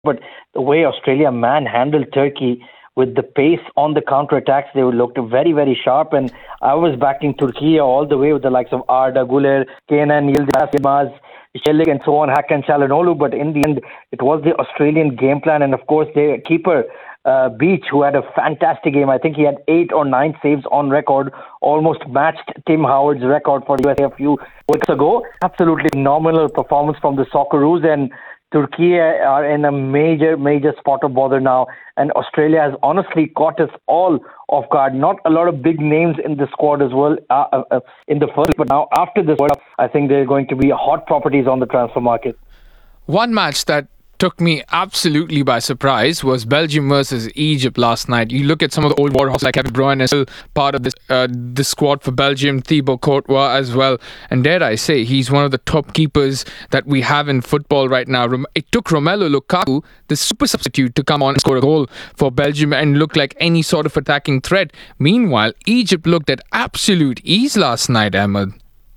but the way Australia manhandled Turkey with the pace on the counter-attacks, they looked very, very sharp. And I was backing Turkey all the way with the likes of Arda Güler, Kenan Yilmaz, Shelik, and so on, Hakan Çalhanoğlu. But in the end, it was the Australian game plan. And of course, their keeper, Beach, who had a fantastic game. I think he had 8 or 9 saves on record, almost matched Tim Howard's record for the USA a few weeks ago. Absolutely phenomenal performance from the Socceroos, and Turkey are in a major, major spot of bother now. And Australia has honestly caught us all off guard. Not a lot of big names in the squad as well in the first, but now after this World Cup, I think they're going to be hot properties on the transfer market. One match that took me absolutely by surprise was Belgium versus Egypt last night. You look at some of the old warhorses like Kevin De Bruyne is still part of this squad for Belgium, Thibaut Courtois as well. And dare I say, he's one of the top keepers that we have in football right now. It took Romelu Lukaku, the super substitute, to come on and score a goal for Belgium and look like any sort of attacking threat. Meanwhile, Egypt looked at absolute ease last night, Ahmed.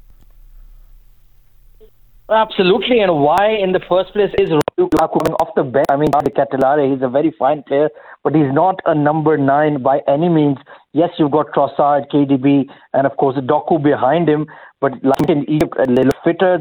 Absolutely, and why in the first place is Romelu Lukaku coming off the bench? I mean, the Catalare, he's a very fine player, but he's not a number 9 by any means. Yes, you've got Trossard, KDB, and of course Doku behind him. But like in Egypt, they look fitter,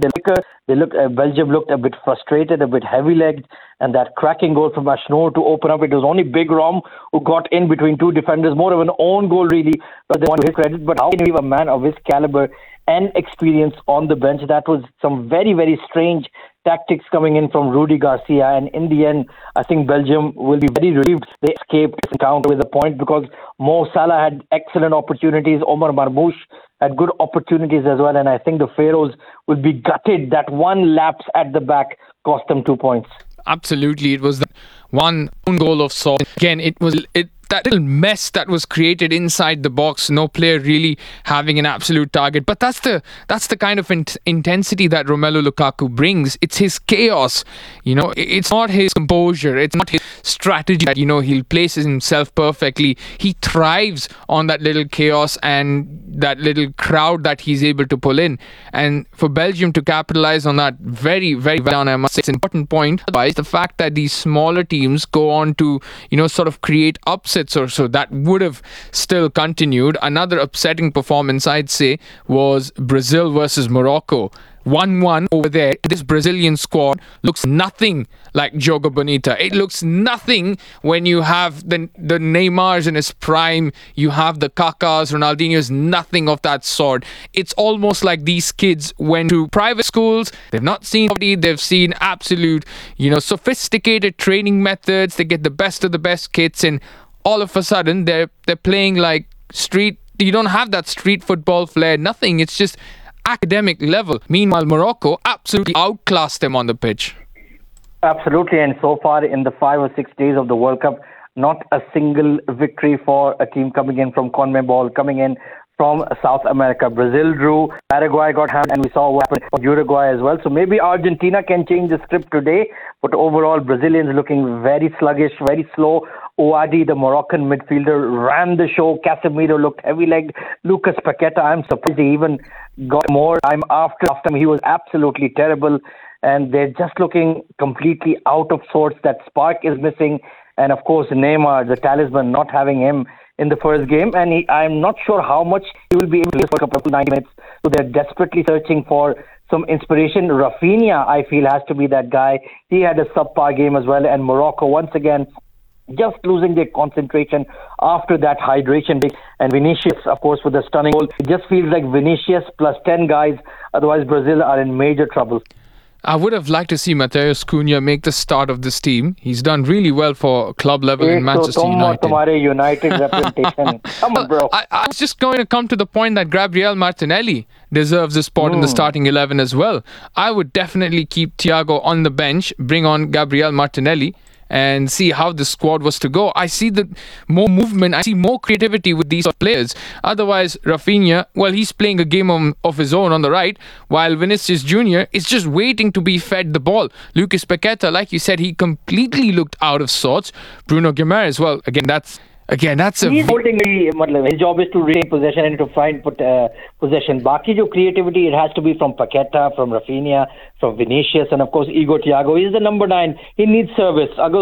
Belgium looked a bit frustrated, a bit heavy-legged, and that cracking goal from Ashnour to open up, it was only Big Rom who got in between two defenders, more of an own goal really, but they want to his credit. But how can you leave a man of his caliber and experience on the bench? That was some very, very strange tactics coming in from Rudy Garcia, and in the end, I think Belgium will be very relieved they escaped this encounter with a point, because Mo Salah had excellent opportunities, Omar Marmoush had good opportunities as well, and I think the Pharaohs will be gutted that one lapse at the back cost them 2 points. Absolutely, it was the one own goal of sorts. Again, it that little mess that was created inside the box, no player really having an absolute target. But that's the kind of intensity that Romelu Lukaku brings. It's his chaos, it's not his composure, it's not his strategy that he'll place himself perfectly. He thrives on that little chaos and that little crowd that he's able to pull in. And for Belgium to capitalize on that very, very well, I must say it's an important point. Otherwise, the fact that these smaller teams go on to sort of create upsets or so, that would have still continued. Another upsetting performance, I'd say, was Brazil versus Morocco. 1-1 over there. This Brazilian squad looks nothing like Jogo Bonita. It looks nothing when you have the Neymars in his prime, you have the Kakas, Ronaldinho's, nothing of that sort. It's almost like these kids went to private schools, they've not seen poverty, they've seen absolute, sophisticated training methods, they get the best of the best kits, and all of a sudden they're playing like street. You don't have that street football flair, nothing. It's just academic level. Meanwhile, Morocco absolutely outclassed them on the pitch. Absolutely, and so far in the 5 or 6 days of the World Cup, not a single victory for a team coming in from CONMEBOL, coming in from South America. Brazil drew, Paraguay got hammered, and we saw what happened for Uruguay as well. So maybe Argentina can change the script today, but overall, Brazilians looking very sluggish, very slow. Ouadi, the Moroccan midfielder, ran the show. Casemiro looked heavy-legged. Lucas Paqueta, I'm surprised he even got more time after him. He was absolutely terrible. And they're just looking completely out of sorts. That spark is missing. And of course, Neymar, the talisman, not having him in the first game. And I'm not sure how much he will be able to play for a couple of 90 minutes. So they're desperately searching for some inspiration. Rafinha, I feel, has to be that guy. He had a subpar game as well. And Morocco, once again, just losing their concentration after that hydration break. And Vinicius, of course, with a stunning goal. It just feels like Vinicius plus 10 guys. Otherwise, Brazil are in major trouble. I would have liked to see Matheus Cunha make the start of this team. He's done really well for club level in Manchester United. Tomorrow United representation. Come on, bro. I was just going to come to the point that Gabriel Martinelli deserves a spot in the starting 11 as well. I would definitely keep Thiago on the bench, bring on Gabriel Martinelli, and see how the squad was to go. I see more movement, I see more creativity with these players. Otherwise, Rafinha, well, he's playing a game of his own on the right, while Vinicius Jr. is just waiting to be fed the ball. Lucas Paqueta, like you said, he completely looked out of sorts. Bruno Guimaraes, well, again, that's Again, that's a He's holding his job is to retain possession and to find possession. Baki jo creativity, it has to be from Paqueta, from Rafinha, from Vinicius, and of course Igor Thiago. He's the number 9. He needs service.